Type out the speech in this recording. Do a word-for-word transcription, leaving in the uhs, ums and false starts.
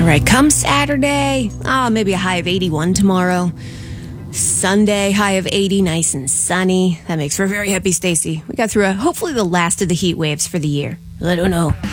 All right, come Saturday, ah, maybe a high of eighty-one tomorrow. Sunday, high of eighty, nice and sunny. That makes for a very happy Stacy. We got through a, hopefully the last of the heat waves for the year. I don't know.